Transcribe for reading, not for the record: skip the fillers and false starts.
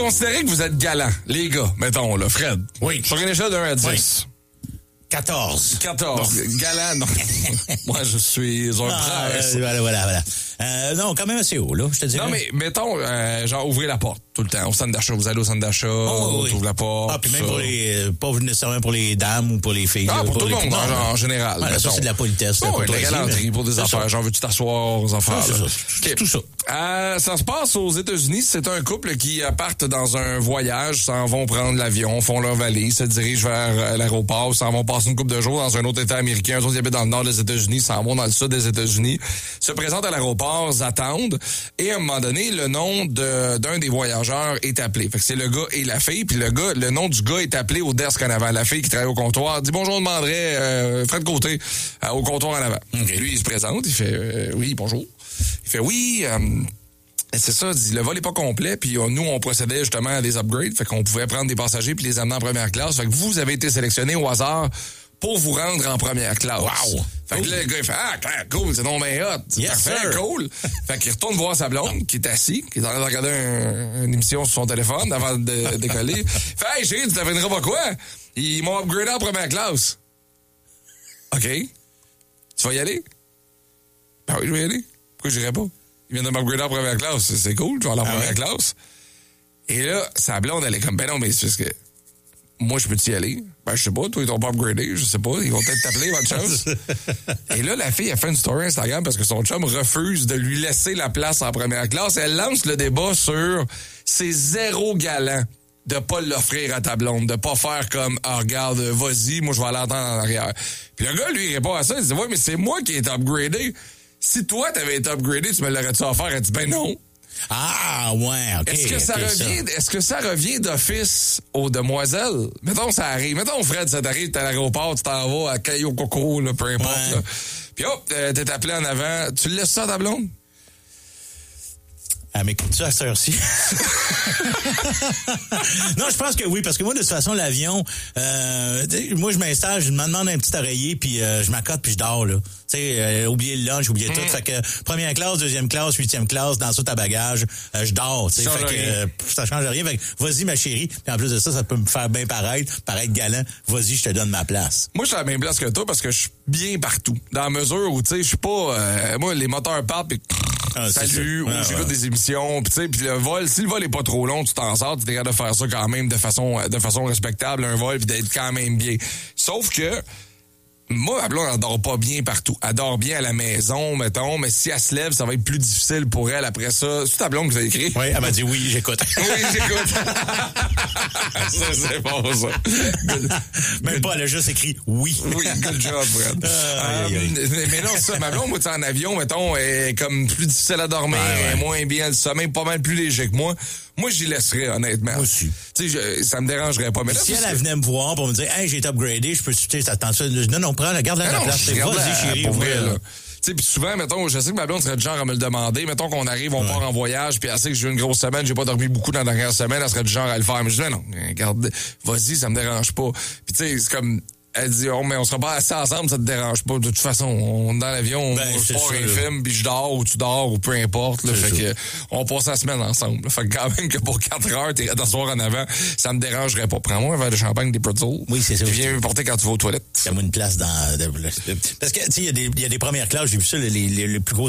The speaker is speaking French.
Considérez que vous êtes galant, les gars, mettons, là, Fred. Oui. Sur une échelle de 1 à 10. Oui. 14. 14. Galant, non. Moi, je suis un prince. Voilà. Non, quand même assez haut, là, je te dirais. Non, mais mettons, genre, ouvrez la porte tout le temps. Au centre d'achat, vous allez au centre d'achat, oui. ouvre la porte. Ah, puis même pour les, pas nécessairement pour les dames ou pour les filles. Ah, là, pour tout le monde, non, en général. Voilà, ça, c'est de la politesse. Oh, la galanterie pour des affaires. Genre, veux-tu t'asseoir aux affaires? C'est là? ça. Okay. Tout ça. Ça se passe aux États-Unis. C'est un couple qui partent dans un voyage, s'en vont prendre l'avion, font leur valise, se dirigent vers l'aéroport, s'en vont passer une couple de jours dans un autre État américain. Eux autres, ils habitent dans le nord des États-Unis, s'en vont dans le sud des États-Unis, se présentent à l'aéroport, attendent, et à un moment donné, le nom d'un des voyageurs est appelé. Fait que c'est le gars et la fille, puis le nom du gars est appelé au desk en avant. La fille qui travaille au comptoir dit « Bonjour, on demanderait Fred Côté au comptoir en avant. Okay. » Lui, il se présente, il fait « Oui, bonjour. » Il fait « Oui, c'est ça, dit, le vol est pas complet, puis nous, on procédait justement à des upgrades, fait qu'on pouvait prendre des passagers puis les amener en première classe. Fait que vous avez été sélectionné au hasard pour vous rendre en première classe. Wow! Fait que là, le gars, il fait « Ah, cool, c'est donc bien hot. C'est parfait, cool. » Fait qu'il retourne voir sa blonde, qui est assis, qui est en train de regarder une émission sur son téléphone avant de décoller. Fait « Hey, chérie, tu t'appelleras pas quoi? Ils m'ont upgradé en première classe. » OK. Tu vas y aller? Ben oui, je vais y aller. Pourquoi j'irais pas? Il vient de m'upgrader en première classe. C'est cool, je vais aller en première classe. Et là, sa blonde, elle est comme, ben non, mais c'est parce que moi, je peux-tu y aller? Ben, je sais pas, toi, ils t'ont pas upgradé, je sais pas. Ils vont peut-être t'appeler, bonne chance. Et là, la fille a fait une story Instagram parce que son chum refuse de lui laisser la place en première classe. Elle lance le débat sur c'est zéro galant de pas l'offrir à ta blonde, de pas faire comme, ah, regarde, vas-y, moi, je vais aller entendre en arrière. Puis le gars, lui, il répond à ça, il dit, ouais, mais c'est moi qui ai été upgradé. Si toi, t'avais été upgradé, tu me l'aurais-tu offert? Elle dit, ben non. Ah, ouais, OK. Est-ce que ça revient d'office aux demoiselles? Mettons, ça arrive. Mettons, Fred, ça t'arrive, t'es à l'aéroport, tu t'en vas à Caillou Coco, là, peu importe. Ouais. Là. Puis hop, t'es appelé en avant. Tu le laisses ça à ta blonde? Elle m'écoute-tu à cette heure-ci? Non, je pense que oui, parce que moi, de toute façon, l'avion, moi, je m'installe, je me demande un petit oreiller, puis je m'accote, puis je dors, là. Tu sais, oublier le lunch, oublier tout. Fait que première classe, deuxième classe, huitième classe, dans ça, ta bagage, je dors, tu sais. Fait que ça change rien. Fait que vas-y, ma chérie. Puis en plus de ça, ça peut me faire bien paraître galant. Vas-y, je te donne ma place. Moi, je suis à la même place que toi parce que je suis bien partout. Dans la mesure où, tu sais, je suis pas... moi, les moteurs partent, puis salut, ou j'écoute des émissions, puis tu sais, puis le vol, si le vol est pas trop long, tu t'en sors, tu es capable de faire ça quand même de façon respectable, un vol, puis d'être quand même bien. Sauf que moi, ma blonde, elle dort pas bien partout. Elle dort bien à la maison, mettons, mais si elle se lève, ça va être plus difficile pour elle après ça. C'est ta blonde qui t'a écrit? Oui, elle m'a dit oui, j'écoute. Oui, j'écoute. Ça, c'est bon, ça. Même pas, elle a juste écrit oui. Oui, good job, Fred. Mais non, ça, ma blonde, moi, en avion, mettons, est comme plus difficile à dormir, elle est moins bien, le sommeil pas mal plus léger que moi. Moi, j'y laisserais, honnêtement. Moi aussi. Tu sais, ça me dérangerait pas. Mais là, si elle venait me voir pour me dire, hey, j'ai été upgradé, je peux, tu sais, t'attends ça. Non, prends, garde-la la place. Vas-y, chérie. Pour vrai, là. Tu sais, puis souvent, mettons, je sais que ma blonde serait du genre à me le demander. Mettons qu'on arrive, on part en voyage, puis elle sait que j'ai eu une grosse semaine, j'ai pas dormi beaucoup dans la dernière semaine, elle serait du genre à le faire. Mais je dis, non, regarde, vas-y, ça me dérange pas. Puis tu sais, c'est comme... Elle dit, oh, mais on sera pas assis ensemble, ça te dérange pas. De toute façon, on est dans l'avion, on part un film, puis je dors, ou tu dors, ou peu importe. Là, fait que on passe la semaine ensemble. Là. Fait que quand même que pour 4 heures, t'es à t'asseoir en avant, ça me dérangerait pas. Prends-moi un verre de champagne, des pretzels. Oui, c'est ça. Puis viens me porter quand tu vas aux toilettes. Fais-moi une place dans... Parce que, tu sais, il y a des premières classes, j'ai vu ça, les plus gros